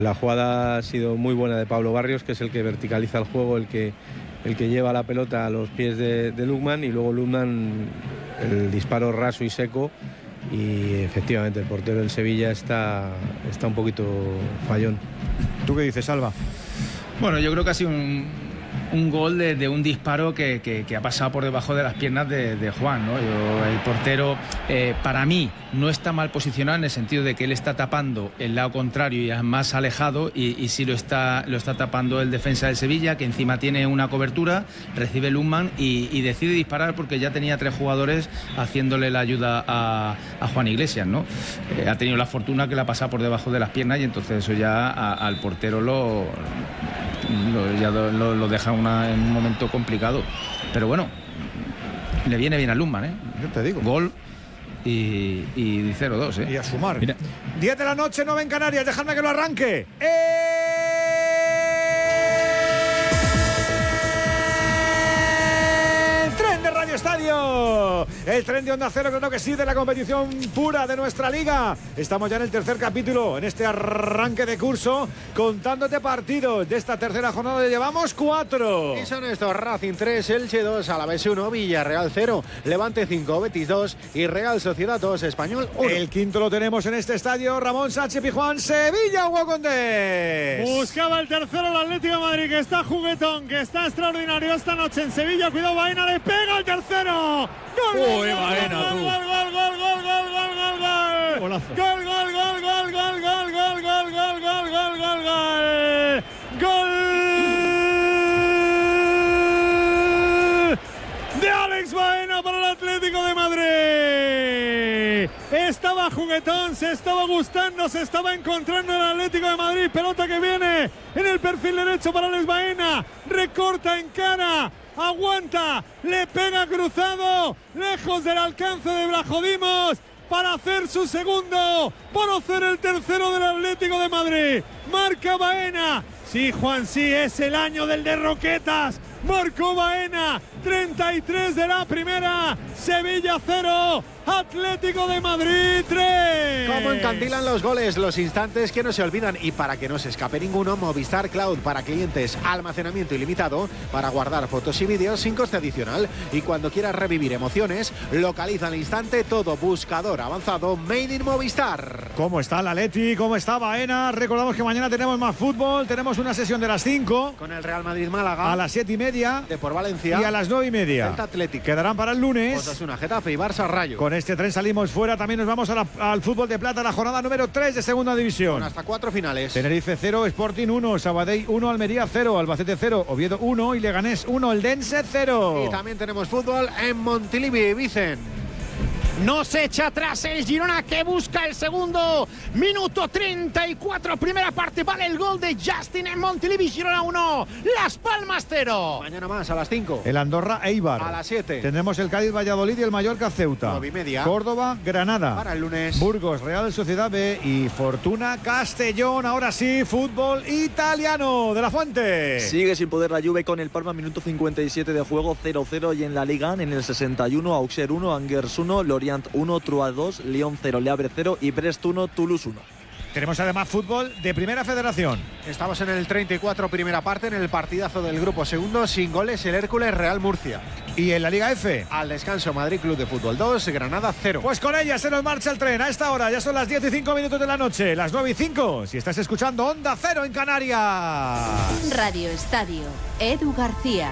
La jugada ha sido muy buena de Pablo Barrios, que es el que verticaliza el juego, el que lleva la pelota a los pies de Lukman, y luego Lukman el disparo raso y seco, y efectivamente el portero del Sevilla está un poquito fallón. ¿Tú qué dices, Alba? Bueno, yo creo que ha sido un gol de un disparo que ha pasado por debajo de las piernas de Juan, ¿no? El portero, para mí, no está mal posicionado en el sentido de que él está tapando el lado contrario y es más alejado, y sí lo está tapando el defensa del Sevilla, que encima tiene una cobertura, recibe Lukman y decide disparar porque ya tenía 3 jugadores haciéndole la ayuda a Juan Iglesias, ¿no? Ha tenido la fortuna que la ha pasado por debajo de las piernas, y entonces eso ya al portero lo deja en un momento complicado. Pero bueno, le viene bien a Lukman, ¿eh? Yo te digo. Gol y 0-2, ¿eh? Y a sumar. Mira. 10 de la noche, 9 en Canarias. Dejadme que lo arranque. El tren de Radio Estadio. El tren de Onda Cero, creo que sí, de la competición pura de nuestra liga. Estamos ya en el tercer capítulo, en este arranque de curso, contándote partidos de esta tercera jornada. Llevamos 4. Y son estos: Racing 3, Elche 2, Alavés 1, Villarreal 0, Levante 5, Betis 2 y Real Sociedad 2, Español 1. El quinto lo tenemos en este estadio. Ramón Sánchez Pizjuán, Sevilla, Hugo Condés. Buscaba el tercero el Atlético de Madrid, que está juguetón, que está extraordinario esta noche en Sevilla. Cuidado, Baena, le pega el tercero. ¡Gol! Uy, Baena, tú. ¡Gol! Golazo. ¡Gol! De Alex Baena para el Atlético de Madrid. Estaba juguetón, se estaba gustando, se estaba encontrando el Atlético de Madrid. Pelota que viene en el perfil derecho para Alex Baena. Recorta en cara. Aguanta, le pega cruzado, lejos del alcance de Brajodimos, para hacer su segundo, para hacer el tercero del Atlético de Madrid. Marca Baena. Sí, Juan, sí, es el año del de Roquetas. Marcó Baena, 33 de la primera. Sevilla 0, Atlético de Madrid 3. Cómo encandilan los goles, los instantes que no se olvidan. Y para que no se escape ninguno, Movistar Cloud para clientes, almacenamiento ilimitado para guardar fotos y vídeos sin coste adicional. Y cuando quieras revivir emociones, localiza al instante todo. Buscador avanzado Made in Movistar. ¿Cómo está el Atleti? ¿Cómo está Baena? Recordamos que mañana tenemos más fútbol. Tenemos una sesión de las 5 con el Real Madrid Málaga, a las 7:30 de por Valencia, y a las 9:30 Celta Atlético. Quedarán para el lunes. Osasuna, Getafe y Barça Rayo. Con este tren salimos fuera. También nos vamos al fútbol de plata, la jornada número 3 de segunda división. Con hasta 4 finales. Tenerife 0, Sporting 1, Sabadell 1, Almería 0, Albacete 0, Oviedo 1 y Leganés 1, Eldense 0. Y también tenemos fútbol en Montilivi, Vicen. No se echa atrás el Girona, que busca el segundo. Minuto 34, primera parte, vale el gol de Justin en Montilivi. Girona 1, Las Palmas 0. Mañana más a las 5. El Andorra Eibar. A las 7. Tendremos el Cádiz Valladolid y el Mallorca Ceuta. 9:30. Córdoba Granada. Para el lunes. Burgos Real Sociedad B y Fortuna Castellón. Ahora sí, fútbol italiano. De la Fuente. Sigue sin poder la Juve con el Parma, minuto 57 de juego, 0-0. Y en la Liga, en el 61, Auxerre 1, Angers 1, Lorient 1, Troyes 2, Lyon 0, Le Havre 0 y Brest 1, Toulouse 1. Tenemos además fútbol de Primera Federación. Estamos en el 34, primera parte, en el partidazo del grupo segundo, sin goles, el Hércules Real Murcia. Y en la Liga F, al descanso, Madrid Club de Fútbol 2, Granada 0. Pues con ella se nos marcha el tren. A esta hora ya son las 10:05 de la noche, las 9:05. Si estás escuchando Onda Cero en Canarias. Radio Estadio, Edu García.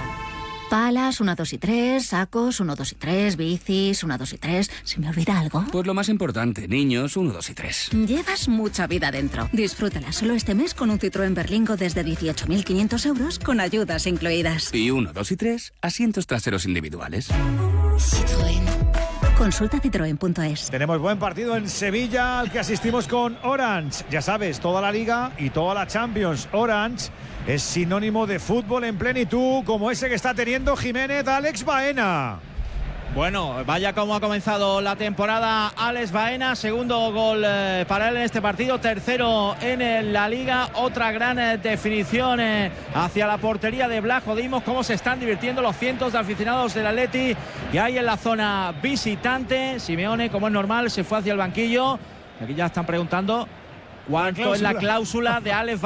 Palas, 1, 2 y 3, sacos, 1, 2 y 3, bicis, 1, 2 y 3. ¿Se me olvida algo? Pues lo más importante, niños, 1, 2 y 3. Llevas mucha vida dentro. Disfrútala solo este mes con un Citroën Berlingo desde 18.500 euros con ayudas incluidas. Y 1, 2 y 3, asientos traseros individuales. Citroën. Consulta citroen.es. Tenemos buen partido en Sevilla al que asistimos con Orange. Ya sabes, toda la Liga y toda la Champions. Orange es sinónimo de fútbol en plenitud, como ese que está teniendo Jiménez Alex Baena. Bueno, vaya cómo ha comenzado la temporada Alex Baena, segundo gol para él en este partido, tercero en la Liga, otra gran definición hacia la portería de Blajodimos. Cómo se están divirtiendo los cientos de aficionados del Atleti, y ahí en la zona visitante, Simeone, como es normal, se fue hacia el banquillo. Aquí ya están preguntando cuánto es la cláusula de Alex Baena.